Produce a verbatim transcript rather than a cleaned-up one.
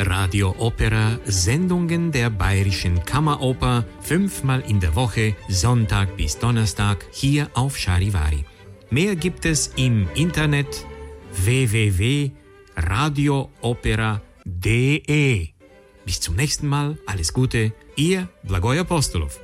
Radio Opera, Sendungen der Bayerischen Kammeroper, fünfmal in der Woche, Sonntag bis Donnerstag, hier auf Charivari. Mehr gibt es im Internet w w w punkt radio opera punkt d e. Bis zum nächsten Mal, alles Gute, Ihr Blagoj Apostolov.